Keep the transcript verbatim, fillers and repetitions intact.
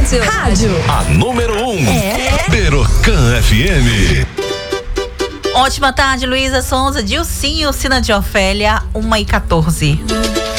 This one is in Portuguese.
Rádio. Rádio. A número um. É. Perocan F M. Ótima tarde, Luísa Sonza, Dilcinho, Sina de Ofélia, uma e quatorze.